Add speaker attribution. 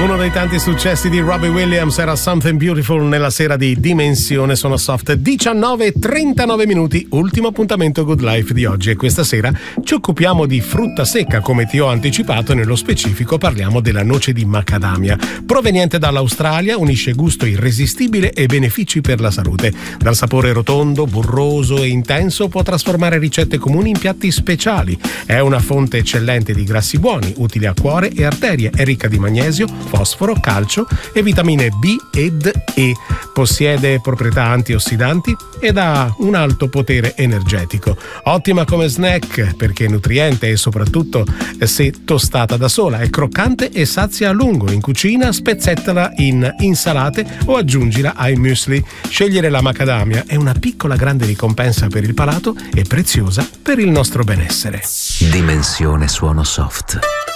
Speaker 1: Uno dei tanti successi di Robbie Williams era Something Beautiful nella sera di Dimensione Sono Soft. 19:39 minuti, ultimo appuntamento Good Life di oggi, e questa sera ci occupiamo di frutta secca, come ti ho anticipato. Nello specifico parliamo della noce di macadamia. Proveniente dall'Australia, unisce gusto irresistibile e benefici per la salute. Dal sapore rotondo, burroso e intenso può trasformare ricette comuni in piatti speciali. È una fonte eccellente di grassi buoni, utile a cuore e arterie, è ricca di magnesio, fosforo, calcio e vitamine B ed E. Possiede proprietà antiossidanti ed ha un alto potere energetico. Ottima come snack perché è nutriente e soprattutto se tostata da sola. È croccante e sazia a lungo. In cucina spezzettala in insalate o aggiungila ai muesli. Scegliere la macadamia è una piccola grande ricompensa per il palato e preziosa per il nostro benessere.
Speaker 2: Dimensione Suono Soft.